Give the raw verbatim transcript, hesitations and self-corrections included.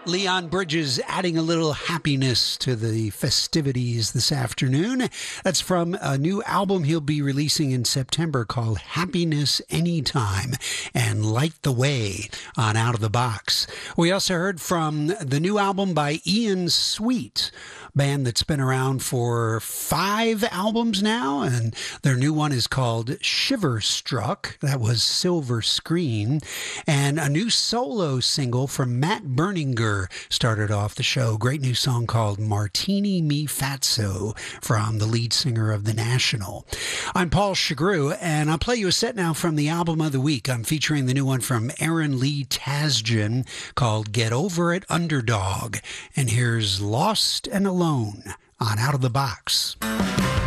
Leon Bridges adding a little happiness to the festivities this afternoon. That's from a new album he'll be releasing in September called Happiness Anytime and Light the Way on Out of the Box. We also heard from the new album by Ian Sweet, band that's been around for five albums now, and their new one is called Shiver Struck. That was Silver Screen. And a new solo single from Matt Berninger started off the show. Great new song called Martini Mi Fatso from the lead singer of The National. I'm Paul Chagru, and I'll play you a set now from the album of the week. I'm featuring the new one from Aaron Lee Tasjan called Get Over It Underdog. And here's Lost and Alone on Out of the Box.